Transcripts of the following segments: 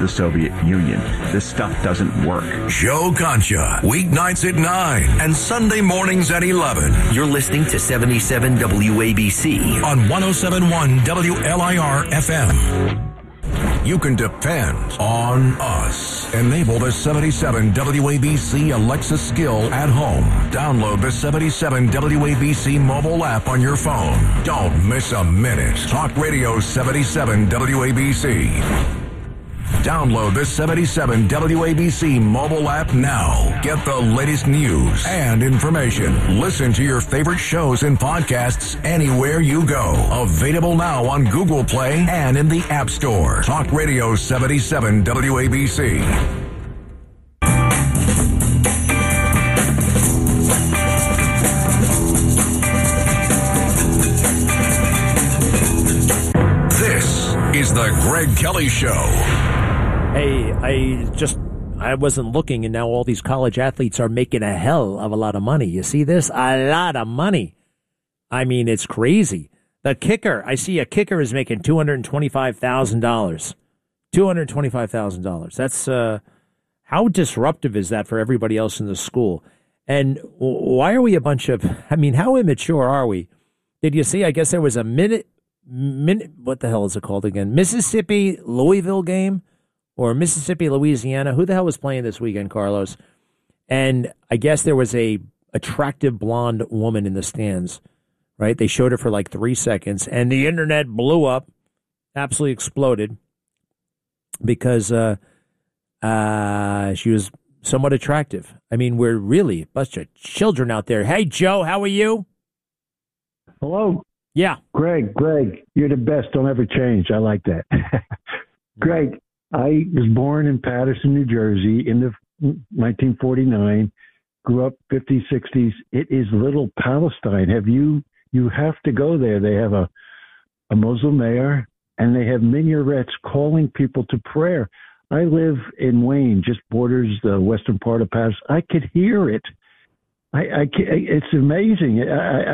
the Soviet Union. This stuff doesn't work. Joe Concha, weeknights at 9 and Sunday mornings at 11. You're listening to 77 WABC on 107.1 WLIR FM. You can depend on us. Enable the 77 WABC Alexa skill at home. Download the 77 WABC mobile app on your phone. Don't miss a minute. Talk Radio 77 WABC. Download the 77 WABC mobile app now. Get the latest news and information. Listen to your favorite shows and podcasts anywhere you go. Available now on Google Play and in the App Store. Talk Radio 77 WABC. This is the Greg Kelly Show. Hey, I wasn't looking, and now all these college athletes are making a hell of a lot of money. You see this? A lot of money. I mean, it's crazy. The kicker, I see a kicker is making $225,000. $225,000. That's, how disruptive is that for everybody else in the school? And why are we a bunch of, how immature are we? Did you see, I guess there was a minute, what the hell is it called again? Mississippi-Louisville game? Or Mississippi, Louisiana. Who the hell was playing this weekend, Carlos? And I guess there was a attractive blonde woman in the stands, right? They showed her for like 3 seconds, and the internet blew up, absolutely exploded, because she was somewhat attractive. I mean, we're really a bunch of children out there. Hey, Joe, how are you? Hello. Yeah. Greg, you're the best. Don't ever change. I like that. Greg, I was born in Paterson, New Jersey in the 1949, grew up 50s, 60s. It is Little Palestine. You have to go there. They have a Muslim mayor, and they have minarets calling people to prayer. I live in Wayne, just borders the western part of Paterson. I could hear it. It's amazing.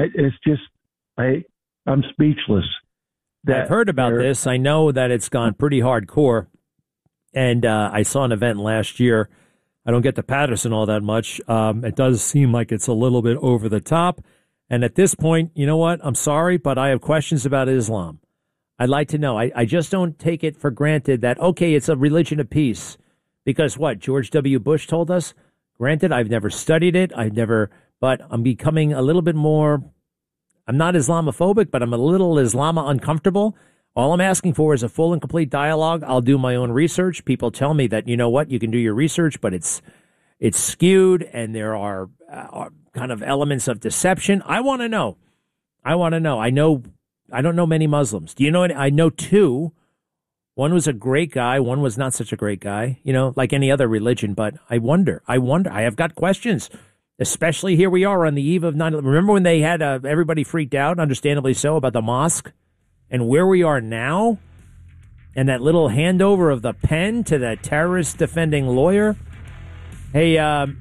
I'm speechless. I've heard about this. I know that it's gone pretty hardcore. And I saw an event last year. I don't get to Paterson all that much. It does seem like it's a little bit over the top. And at this point, you know what? I'm sorry, but I have questions about Islam. I'd like to know. I just don't take it for granted that, okay, it's a religion of peace. Because what? George W. Bush told us? Granted, I've never studied it. But I'm becoming a little bit more, I'm not Islamophobic, but I'm a little Islama uncomfortable. All I'm asking for is a full and complete dialogue. I'll do my own research. People tell me that, you know what, you can do your research, but it's skewed and there are kind of elements of deception. I want to know. I don't know many Muslims. Do you know? I know two. One was a great guy. One was not such a great guy, like any other religion. But I wonder. I have got questions, especially here we are on the eve of 9/11. Remember when they had everybody freaked out, understandably so, about the mosque? And where we are now, and that little handover of the pen to the terrorist-defending lawyer. Hey,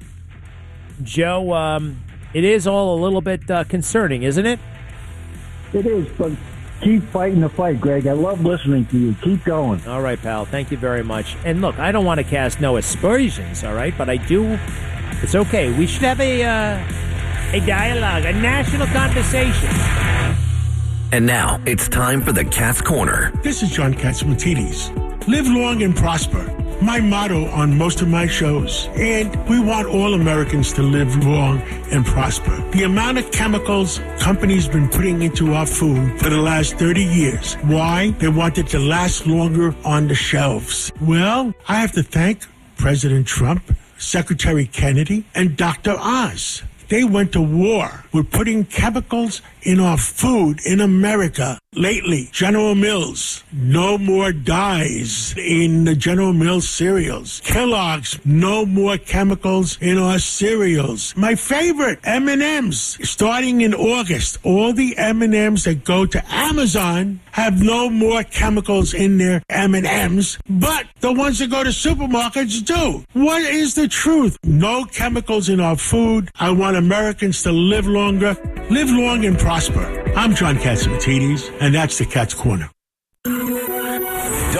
Joe, it is all a little bit concerning, isn't it? It is, but keep fighting the fight, Greg. I love listening to you. Keep going. All right, pal. Thank you very much. And look, I don't want to cast no aspersions, all right? But I do. It's okay. We should have a dialogue, a national conversation. And now, it's time for the Cat's Corner. This is John Catsimatidis. Live long and prosper. My motto on most of my shows. And we want all Americans to live long and prosper. The amount of chemicals companies been putting into our food for the last 30 years. Why? They want it to last longer on the shelves. Well, I have to thank President Trump, Secretary Kennedy, and Dr. Oz. They went to war with putting chemicals in our food in America. Lately, General Mills, no more dyes in the General Mills cereals. Kellogg's, no more chemicals in our cereals. My favorite, M&M's, starting in August, all the M&M's that go to Amazon have no more chemicals in their M&M's, but the ones that go to supermarkets do. What is the truth? No chemicals in our food. I want Americans to live longer, live long and prosper. I'm John Catsimatidis, and that's the Cat's Corner. WLIR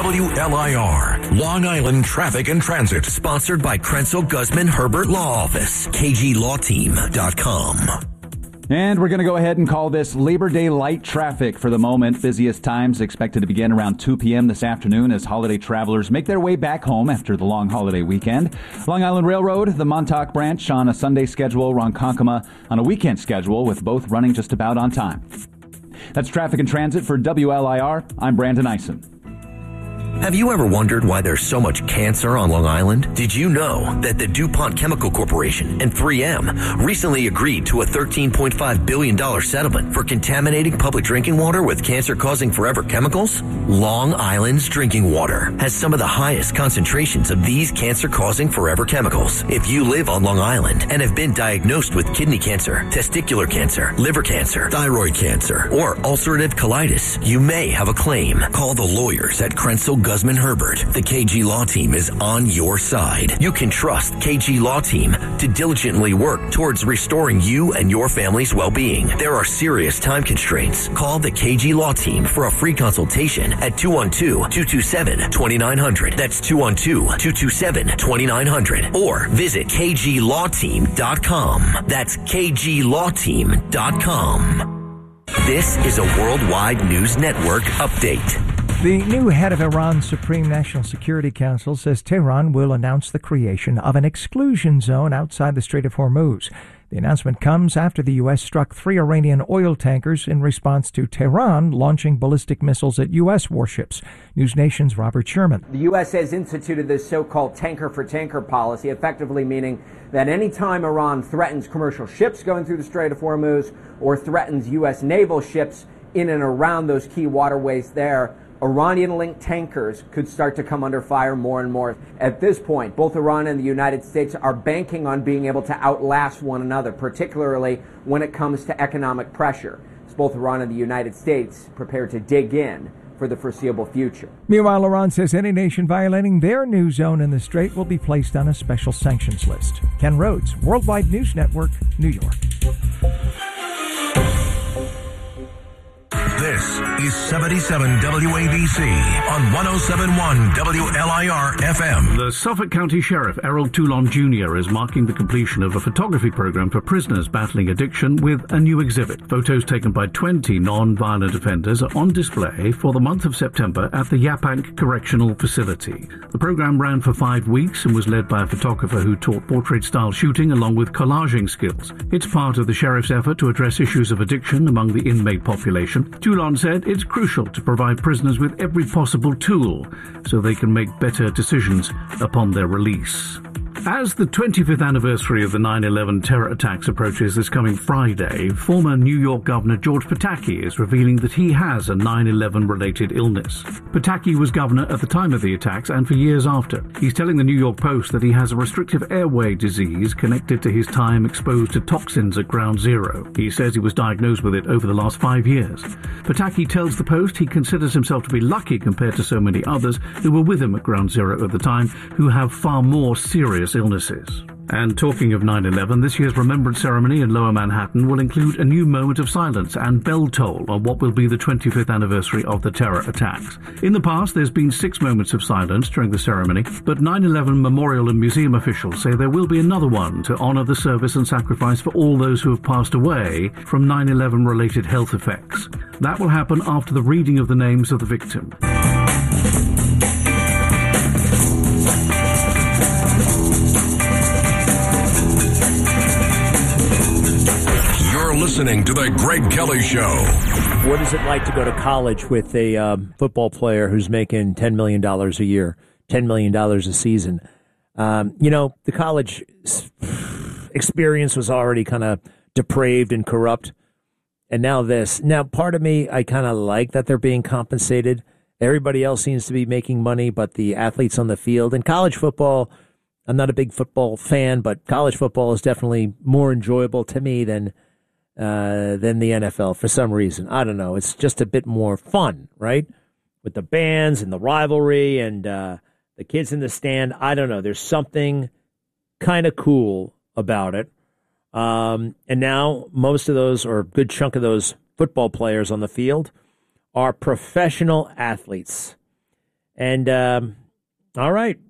WLIR, Long Island Traffic and Transit. Sponsored by Krenzel Guzman Herbert Law Office, KGLawTeam.com. And we're going to go ahead and call this Labor Day light traffic for the moment. Busiest times expected to begin around 2 p.m. this afternoon as holiday travelers make their way back home after the long holiday weekend. Long Island Railroad, the Montauk branch on a Sunday schedule, Ronkonkoma on a weekend schedule, with both running just about on time. That's Traffic and Transit for WLIR. I'm Brandon Eisen. Have you ever wondered why there's so much cancer on Long Island? Did you know that the DuPont Chemical Corporation and 3M recently agreed to a $13.5 billion settlement for contaminating public drinking water with cancer-causing forever chemicals? Long Island's drinking water has some of the highest concentrations of these cancer-causing forever chemicals. If you live on Long Island and have been diagnosed with kidney cancer, testicular cancer, liver cancer, thyroid cancer, or ulcerative colitis, you may have a claim. Call the lawyers at Krenzel Guzman Herbert. The KG Law Team is on your side. You can trust KG Law Team to diligently work towards restoring you and your family's well-being. There are serious time constraints. Call the KG Law Team for a free consultation at 212-227-2900. That's 212-227-2900. Or visit KGLawTeam.com. That's KGLawTeam.com. This is a Worldwide News Network update. The new head of Iran's Supreme National Security Council says Tehran will announce the creation of an exclusion zone outside the Strait of Hormuz. The announcement comes after the U.S. struck 3 Iranian oil tankers in response to Tehran launching ballistic missiles at U.S. warships. News Nation's Robert Sherman. The U.S. has instituted this so-called tanker-for-tanker policy, effectively meaning that any time Iran threatens commercial ships going through the Strait of Hormuz or threatens U.S. naval ships in and around those key waterways there, Iranian-linked tankers could start to come under fire more and more. At this point, both Iran and the United States are banking on being able to outlast one another, particularly when it comes to economic pressure. As both Iran and the United States prepare to dig in for the foreseeable future. Meanwhile, Iran says any nation violating their new zone in the Strait will be placed on a special sanctions list. Ken Rhodes, Worldwide News Network, New York. This is 77 WABC on 107.1 WLIR FM. The Suffolk County Sheriff Errol Toulon Jr. is marking the completion of a photography program for prisoners battling addiction with a new exhibit. Photos taken by 20 non-violent offenders are on display for the month of September at the Yapank Correctional Facility. The program ran for 5 weeks and was led by a photographer who taught portrait-style shooting along with collaging skills. It's part of the sheriff's effort to address issues of addiction among the inmate population. Toulon said it's crucial to provide prisoners with every possible tool so they can make better decisions upon their release. As the 25th anniversary of the 9/11 terror attacks approaches this coming Friday, former New York Governor George Pataki is revealing that he has a 9/11-related illness. Pataki was governor at the time of the attacks and for years after. He's telling the New York Post that he has a restrictive airway disease connected to his time exposed to toxins at Ground Zero. He says he was diagnosed with it over the last 5 years. Pataki tells the Post he considers himself to be lucky compared to so many others who were with him at Ground Zero at the time, who have far more serious illnesses. And talking of 9/11, this year's remembrance ceremony in Lower Manhattan will include a new moment of silence and bell toll on what will be the 25th anniversary of the terror attacks. In the past, there's been 6 moments of silence during the ceremony, but 9/11 memorial and museum officials say there will be another one to honor the service and sacrifice for all those who have passed away from 9/11-related health effects. That will happen after the reading of the names of the victims. Listening to The Greg Kelly Show. What is it like to go to college with a football player who's making $10 million a year, $10 million a season? The college experience was already kind of depraved and corrupt. And now this. Now, part of me, I kind of like that they're being compensated. Everybody else seems to be making money, but the athletes on the field. And college football, I'm not a big football fan, but college football is definitely more enjoyable to me than the NFL for some reason. I don't know. It's just a bit more fun, right? With the bands and the rivalry and the kids in the stand. I don't know. There's something kind of cool about it. And now most of those, or a good chunk of those football players on the field, are professional athletes. And all right,